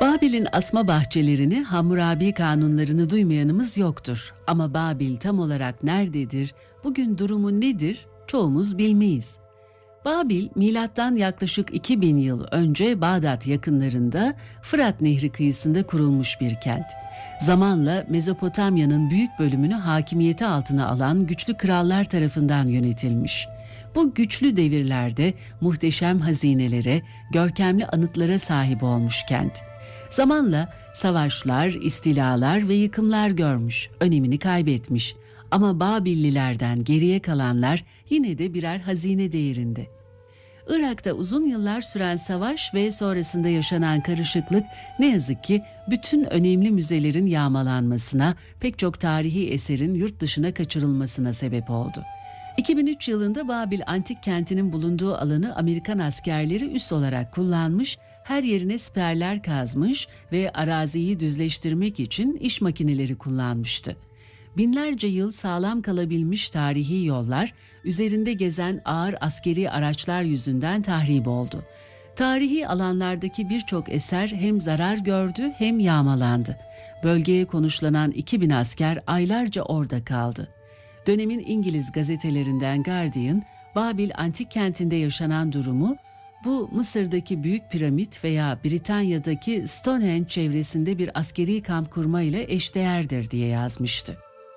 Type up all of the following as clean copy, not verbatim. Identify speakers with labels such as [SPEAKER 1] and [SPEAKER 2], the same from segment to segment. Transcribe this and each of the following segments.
[SPEAKER 1] Babil'in asma bahçelerini, Hammurabi kanunlarını duymayanımız yoktur. Ama Babil tam olarak nerededir, bugün durumu nedir çoğumuz bilmeyiz. Babil, milattan yaklaşık 2000 yıl önce Bağdat yakınlarında Fırat Nehri kıyısında kurulmuş bir kent. Zamanla Mezopotamya'nın büyük bölümünü hakimiyeti altına alan güçlü krallar tarafından yönetilmiş. Bu güçlü devirlerde muhteşem hazinelere, görkemli anıtlara sahip olmuş kent. Zamanla savaşlar, istilalar ve yıkımlar görmüş, önemini kaybetmiş. Ama Babillilerden geriye kalanlar yine de birer hazine değerinde. Irak'ta uzun yıllar süren savaş ve sonrasında yaşanan karışıklık ne yazık ki bütün önemli müzelerin yağmalanmasına, pek çok tarihi eserin yurt dışına kaçırılmasına sebep oldu. 2003 yılında Babil antik kentinin bulunduğu alanı Amerikan askerleri üs olarak kullanmış, her yerine siperler kazmış ve araziyi düzleştirmek için iş makineleri kullanmıştı. Binlerce yıl sağlam kalabilmiş tarihi yollar, üzerinde gezen ağır askeri araçlar yüzünden tahrip oldu. Tarihi alanlardaki birçok eser hem zarar gördü hem yağmalandı. Bölgeye konuşlanan 2000 asker aylarca orada kaldı. Dönemin İngiliz gazetelerinden Guardian, Babil antik kentinde yaşanan durumu, bu Mısır'daki Büyük Piramit veya Britanya'daki Stonehenge çevresinde bir askeri kamp kurma ile eşdeğerdir diye yazmıştı.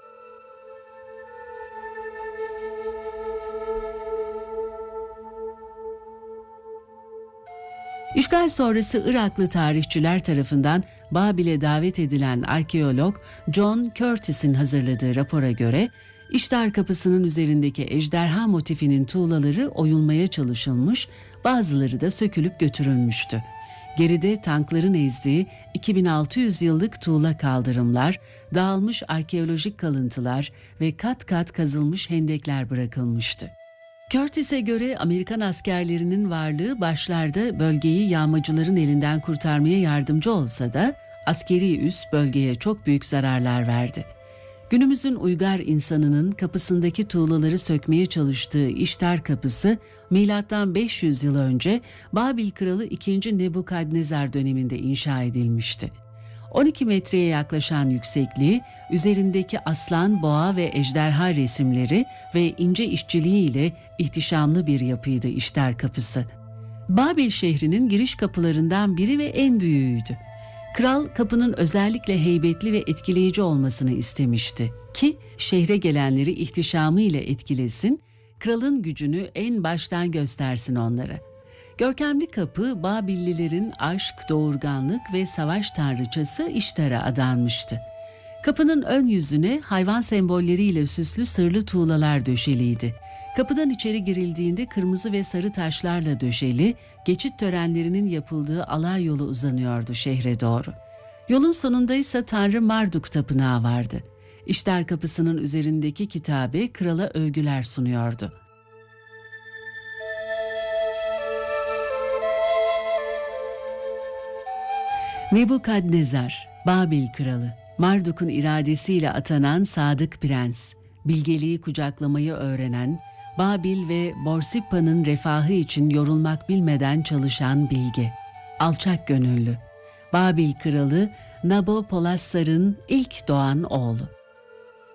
[SPEAKER 1] İşgal sonrası Iraklı tarihçiler tarafından Babil'e davet edilen arkeolog John Curtis'in hazırladığı rapora göre, İştar Kapısı'nın üzerindeki ejderha motifinin tuğlaları oyulmaya çalışılmış, bazıları da sökülüp götürülmüştü. Geride tankların ezdiği 2600 yıllık tuğla kaldırımlar, dağılmış arkeolojik kalıntılar ve kat kat kazılmış hendekler bırakılmıştı. Curtis'e göre Amerikan askerlerinin varlığı başlarda bölgeyi yağmacıların elinden kurtarmaya yardımcı olsa da askeri üs bölgeye çok büyük zararlar verdi. Günümüzün uygar insanının kapısındaki tuğlaları sökmeye çalıştığı İştar Kapısı, milattan 500 yıl önce Babil Kralı 2. Nebukadnezar döneminde inşa edilmişti. 12 metreye yaklaşan yüksekliği, üzerindeki aslan, boğa ve ejderha resimleri ve ince işçiliğiyle ihtişamlı bir yapıydı İştar Kapısı. Babil şehrinin giriş kapılarından biri ve en büyüğüydü. Kral kapının özellikle heybetli ve etkileyici olmasını istemişti ki şehre gelenleri ihtişamıyla etkilesin, kralın gücünü en baştan göstersin onlara. Görkemli kapı Babillilerin aşk, doğurganlık ve savaş tanrıçası İştar'a adanmıştı. Kapının ön yüzüne hayvan sembolleriyle süslü sırlı tuğlalar döşeliydi. Kapıdan içeri girildiğinde kırmızı ve sarı taşlarla döşeli, geçit törenlerinin yapıldığı alay yolu uzanıyordu şehre doğru. Yolun sonunda ise Tanrı Marduk tapınağı vardı. İştar Kapısı'nın üzerindeki kitabe krala övgüler sunuyordu. Nebukadnezar, Babil kralı, Marduk'un iradesiyle atanan sadık prens, bilgeliği kucaklamayı öğrenen, Babil ve Borsippa'nın refahı için yorulmak bilmeden çalışan bilge, alçak gönüllü, Babil kralı Nabopolassar'ın ilk doğan oğlu.